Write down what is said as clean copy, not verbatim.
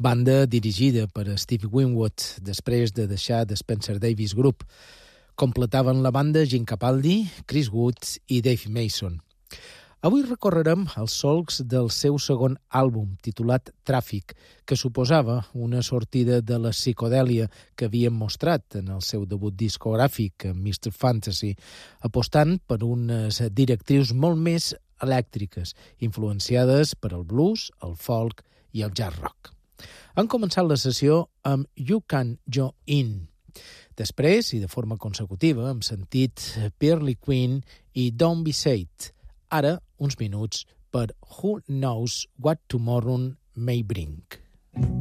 banda dirigida per Steve Winwood després de deixar The Spencer Davis Group. Completaven la banda Gene Capaldi, Chris Wood i Dave Mason. Avui recorrerem els solcs del seu segon àlbum, titulat Tràfic, que suposava una sortida de la psicodèlia que havien mostrat en el seu debut discogràfic, Mr. Fantasy, apostant per unes directrius molt més elèctriques, influenciades per el blues, el folk i el jazz rock. Han començat la sessió amb You Can Join In. Després, i de forma consecutiva, hem sentit Pearly Queen i Don't Be Sad. Ara, uns minuts per Who Knows What Tomorrow May Bring.